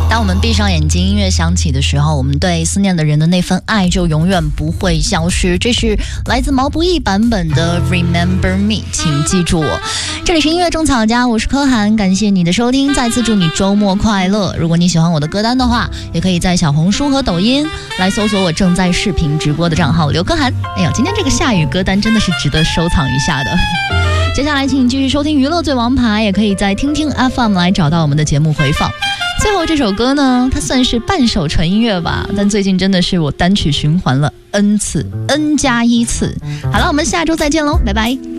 当我们闭上眼睛，音乐响起的时候，我们对思念的人的那份爱就永远不会消失。这是来自毛不易版本的 Remember Me， 请记住我。这里是音乐种草家，我是柯涵，感谢你的收听，再次祝你周末快乐。如果你喜欢我的歌单的话，也可以在小红书和抖音来搜索我正在视频直播的账号刘柯涵。哎呦，今天这个下雨歌单真的是值得收藏一下的。接下来请你继续收听娱乐最王牌，也可以在听听 FM 来找到我们的节目回放。最后这首歌呢，它算是半首纯音乐吧，但最近真的是我单曲循环了 N 次 N+1次。好了，我们下周再见喽，拜拜。